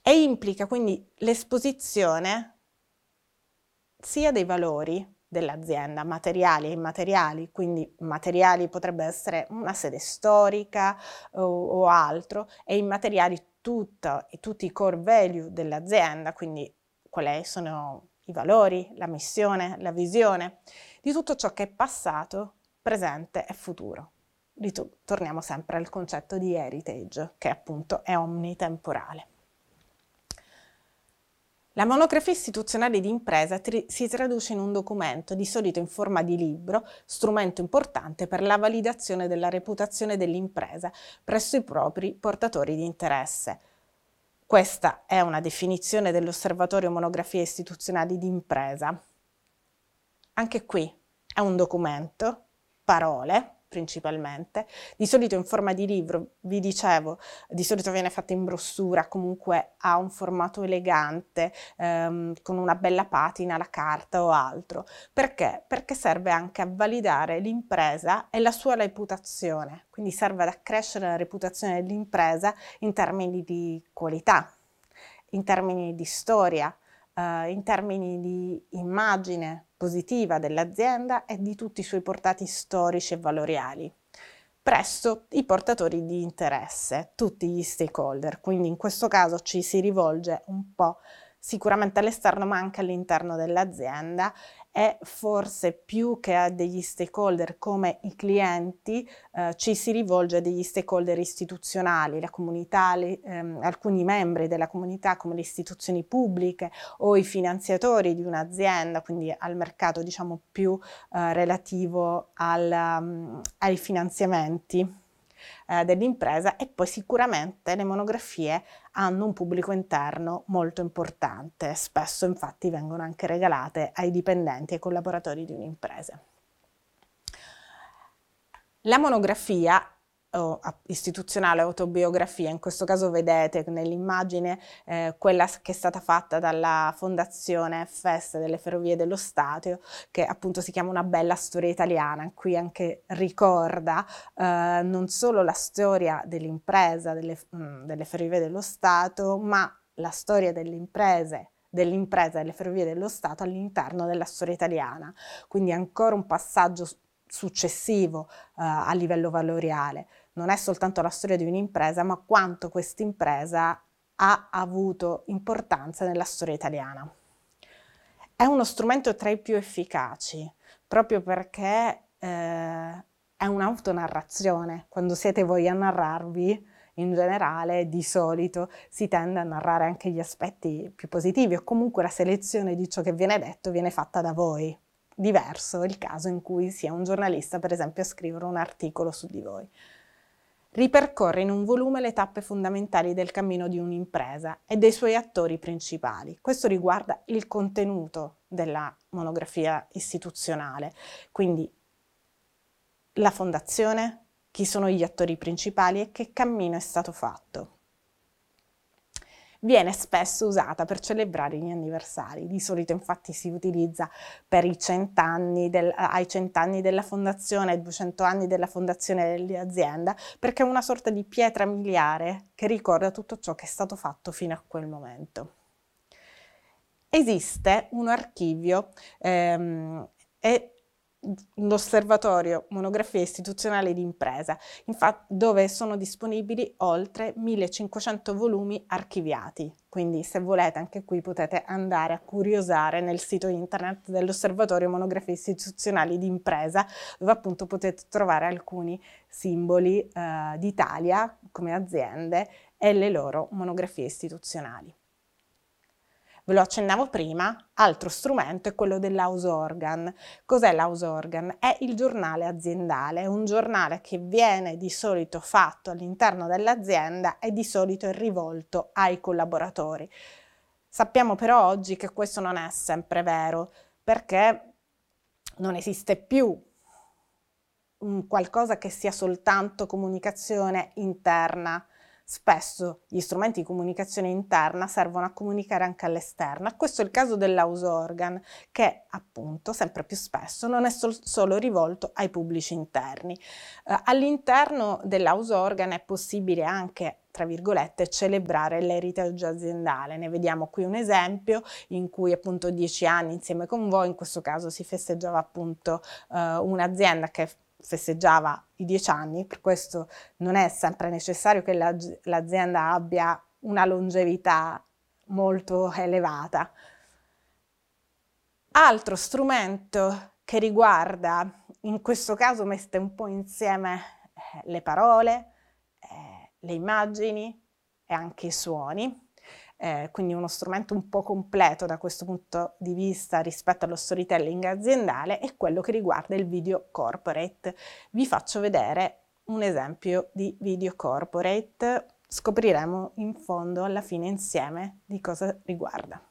e implica quindi l'esposizione sia dei valori dell'azienda, materiali e immateriali, quindi materiali potrebbe essere una sede storica o altro, e immateriali tutti i core value dell'azienda, quindi quali sono i valori, la missione, la visione, di tutto ciò che è passato, presente e futuro. Torniamo sempre al concetto di heritage, che appunto è omnitemporale. La monografia istituzionale di impresa si traduce in un documento, di solito in forma di libro, strumento importante per la validazione della reputazione dell'impresa presso i propri portatori di interesse. Questa è una definizione dell'Osservatorio Monografie Istituzionali di Impresa. Anche qui è un documento, parole principalmente, di solito in forma di libro, vi dicevo, di solito viene fatto in brossura, comunque ha un formato elegante, con una bella patina, la carta o altro. Perché? Perché serve anche a validare l'impresa e la sua reputazione, quindi serve ad accrescere la reputazione dell'impresa in termini di qualità, in termini di storia, in termini di immagine positiva dell'azienda e di tutti i suoi portati storici e valoriali presso i portatori di interesse, tutti gli stakeholder. Quindi in questo caso ci si rivolge un po' sicuramente all'esterno ma anche all'interno dell'azienda, e forse più che a degli stakeholder come i clienti ci si rivolge a degli stakeholder istituzionali, la comunità, alcuni membri della comunità come le istituzioni pubbliche o i finanziatori di un'azienda, quindi al mercato diciamo più relativo ai finanziamenti dell'impresa, e poi sicuramente le monografie hanno un pubblico interno molto importante, spesso infatti vengono anche regalate ai dipendenti e ai collaboratori di un'impresa. La monografia istituzionale autobiografia, in questo caso vedete nell'immagine quella che è stata fatta dalla Fondazione FS delle Ferrovie dello Stato, che appunto si chiama Una bella storia italiana. Qui anche ricorda non solo la storia dell'impresa delle Ferrovie dello Stato, ma la storia dell'impresa delle Ferrovie dello Stato all'interno della storia italiana, quindi ancora un passaggio successivo a livello valoriale. Non è soltanto la storia di un'impresa, ma quanto questa impresa ha avuto importanza nella storia italiana. È uno strumento tra i più efficaci, proprio perché è un'autonarrazione. Quando siete voi a narrarvi, in generale, di solito si tende a narrare anche gli aspetti più positivi, o comunque la selezione di ciò che viene detto viene fatta da voi. Diverso il caso in cui sia un giornalista, per esempio, a scrivere un articolo su di voi. Ripercorre in un volume le tappe fondamentali del cammino di un'impresa e dei suoi attori principali. Questo riguarda il contenuto della monografia istituzionale, quindi la fondazione, chi sono gli attori principali e che cammino è stato fatto. Viene spesso usata per celebrare gli anniversari, di solito infatti si utilizza per i 100 anni ai 100 anni della fondazione, ai 200 anni della fondazione dell'azienda, perché è una sorta di pietra miliare che ricorda tutto ciò che è stato fatto fino a quel momento. Esiste un archivio e l'Osservatorio Monografie Istituzionali di Impresa, infatti, dove sono disponibili oltre 1500 volumi archiviati. Quindi se volete anche qui potete andare a curiosare nel sito internet dell'Osservatorio Monografie Istituzionali di Impresa, dove appunto potete trovare alcuni simboli d'Italia come aziende e le loro monografie istituzionali. Ve lo accennavo prima, altro strumento è quello dell'house organ. Cos'è l'house organ? È il giornale aziendale, è un giornale che viene di solito fatto all'interno dell'azienda e di solito è rivolto ai collaboratori. Sappiamo però oggi che questo non è sempre vero, perché non esiste più un qualcosa che sia soltanto comunicazione interna Spesso gli strumenti di comunicazione interna servono a comunicare anche all'esterno. Questo è il caso dell'house organ, che appunto sempre più spesso non è solo rivolto ai pubblici interni. All'interno dell'house organ è possibile anche, tra virgolette, celebrare l'heritage aziendale. Ne vediamo qui un esempio in cui appunto 10 anni insieme con voi, in questo caso si festeggiava appunto un'azienda che festeggiava i 10 anni, per questo non è sempre necessario che l'azienda abbia una longevità molto elevata. Altro strumento che riguarda, in questo caso mette un po' insieme le parole, le immagini e anche i suoni, quindi uno strumento un po' completo da questo punto di vista rispetto allo storytelling aziendale, è quello che riguarda il video corporate. Vi faccio vedere un esempio di video corporate, scopriremo in fondo alla fine insieme di cosa riguarda.